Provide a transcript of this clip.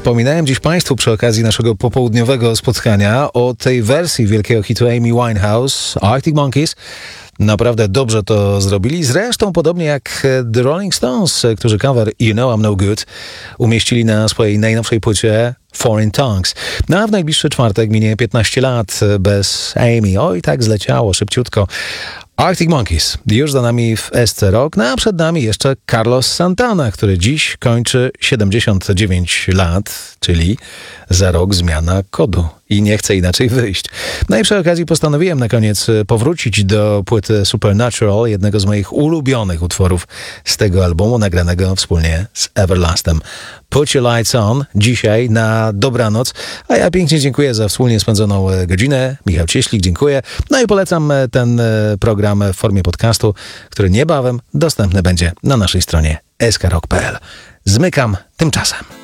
Wspominałem dziś Państwu przy okazji naszego popołudniowego spotkania o tej wersji wielkiego hitu Amy Winehouse, Arctic Monkeys. Naprawdę dobrze to zrobili. Zresztą podobnie jak The Rolling Stones, którzy cover You Know I'm No Good umieścili na swojej najnowszej płycie Foreign Tongues. No a w najbliższy czwartek minie 15 lat bez Amy. Oj, tak zleciało szybciutko. Arctic Monkeys już za nami w SC Rock, no a przed nami jeszcze Carlos Santana, który dziś kończy 79 lat, czyli za rok zmiana kodu i nie chce inaczej wyjść. No i przy okazji postanowiłem na koniec powrócić do płyty Supernatural, jednego z moich ulubionych utworów z tego albumu, nagranego wspólnie z Everlastem. Put Your Lights On dzisiaj na dobranoc, a ja pięknie dziękuję za wspólnie spędzoną godzinę. Michał Cieślik, dziękuję. No i polecam ten program w formie podcastu, który niebawem dostępny będzie na naszej stronie skrok.pl. Zmykam tymczasem.